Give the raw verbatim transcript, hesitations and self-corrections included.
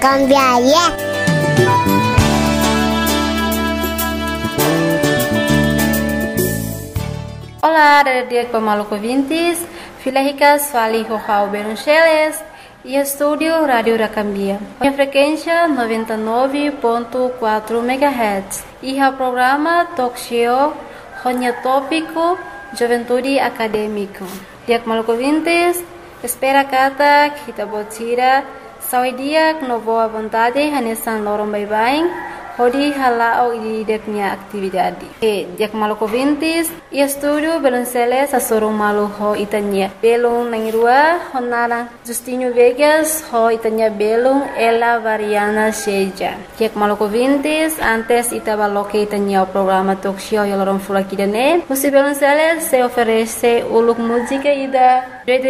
Cambiaria. Olá, dia Pamaluco ouvintes, Filéricas Fali Rojal Beruncheles e estúdio Rádio da Cambia. A frequência noventa e nove ponto quatro megahertz e o programa Talk Show Ronya Tópico Juventude Acadêmico. Dia Maluco ouvintes, espera kata kita botira saudia com boa vontade hanesan lorong bye-bye. Hodi halao di deknya aktividade. E dia Maluco ouvintes, e estúdio Beruncheles asorong malu ho itanya. Belung nangirua honara Justinho Vegas ho itanya belung ela variana seja. Dia Maluco ouvintes, antes itabaloke itanya o programa talk show yalorong fulakidane. Musi Beruncheles se oferece uluk música ida